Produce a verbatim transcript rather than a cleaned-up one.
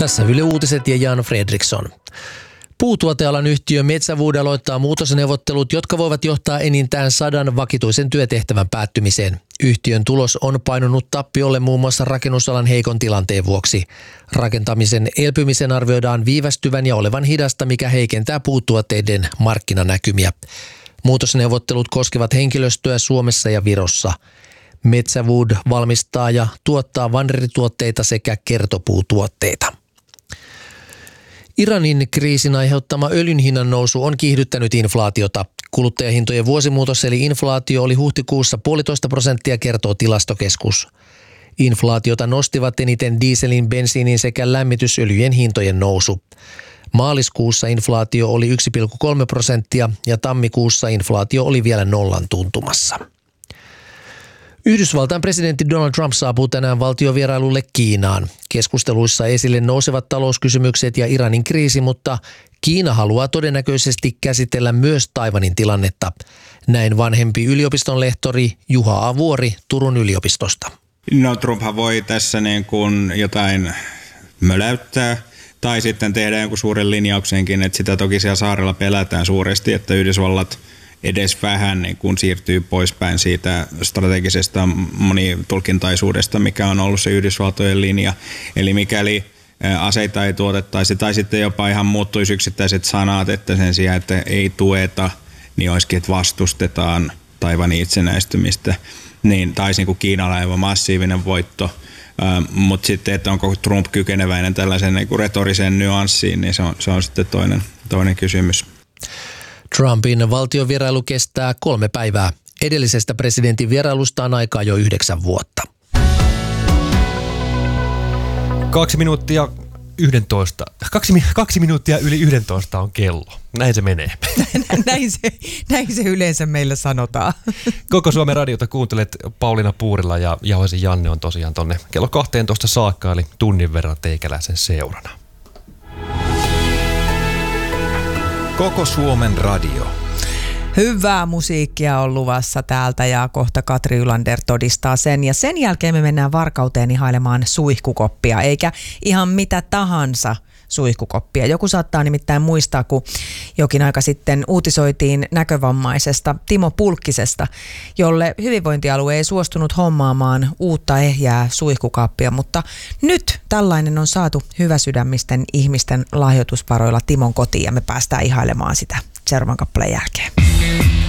Tässä Yle Uutiset ja Jan Fredriksson. Puutuotealan yhtiö Metsä-Wood aloittaa muutosneuvottelut, jotka voivat johtaa enintään sadan vakituisen työtehtävän päättymiseen. Yhtiön tulos on painunut tappiolle muun muassa rakennusalan heikon tilanteen vuoksi. Rakentamisen elpymisen arvioidaan viivästyvän ja olevan hidasta, mikä heikentää puutuotteiden markkinanäkymiä. Muutosneuvottelut koskevat henkilöstöä Suomessa ja Virossa. Metsä-Wood valmistaa ja tuottaa vannerituotteita sekä kertopuutuotteita. Iranin kriisin aiheuttama öljyn hinnan nousu on kiihdyttänyt inflaatiota. Kuluttajahintojen vuosimuutos eli inflaatio oli huhtikuussa puolitoista prosenttia, kertoo Tilastokeskus. Inflaatiota nostivat eniten dieselin, bensiinin sekä lämmitysöljyjen hintojen nousu. Maaliskuussa inflaatio oli yksi pilkku kolme prosenttia ja tammikuussa inflaatio oli vielä nollan tuntumassa. Yhdysvaltain presidentti Donald Trump saapuu tänään valtiovierailulle Kiinaan. Keskusteluissa esille nousevat talouskysymykset ja Iranin kriisi, mutta Kiina haluaa todennäköisesti käsitellä myös Taiwanin tilannetta. Näin vanhempi yliopiston lehtori Juha Avuori Turun yliopistosta. No Trumphan voi tässä niin kuin jotain möläyttää tai sitten tehdä jonkun suuren linjauksenkin, että sitä toki siellä saarella pelätään suuresti, että Yhdysvallat edes vähän niin kun siirtyy poispäin siitä strategisesta monitulkintaisuudesta, mikä on ollut se Yhdysvaltojen linja. Eli mikäli aseita ei tuotettaisi tai sitten jopa ihan muuttuisi yksittäiset sanat, että sen sijaan, että ei tueta, niin olisikin, että vastustetaan Taiwanin itsenäistymistä. Niin taisi niin kuin Kiinalla aivan massiivinen voitto. Ähm, mutta sitten, että onko Trump kykeneväinen tällaisen niin kuin retoriseen nyanssiin, niin se on, se on sitten toinen, toinen kysymys. Trumpin valtiovierailu kestää kolme päivää. Edellisestä presidentin vierailusta on aikaa jo yhdeksän vuotta. Kaksi minuuttia yhdentoista. Kaksi, kaksi minuuttia yli yhdentoista on kello. Näin se menee. näin, se, näin se yleensä meillä sanotaan. Koko Suomen radiota kuuntelet. Pauliina Puurila ja Jauhesi Janne on tosiaan tonne kello kahteentoista saakka, eli tunnin verran teikäläisen seurana. Koko Suomen radio. Hyvää musiikkia on luvassa täältä ja kohta Katri Ylander todistaa sen. Ja sen jälkeen me mennään Varkauteen ihailemaan suihkukoppia, eikä ihan mitä tahansa suihkukoppia. Joku saattaa nimittäin muistaa, kun jokin aika sitten uutisoitiin näkövammaisesta Timo Pulkkisesta, jolle hyvinvointialue ei suostunut hommaamaan uutta ehjää suihkukappia, mutta nyt tällainen on saatu hyväsydämisten ihmisten lahjoitusvaroilla Timon kotiin ja me päästään ihailemaan sitä seuraavan kappaleen jälkeen.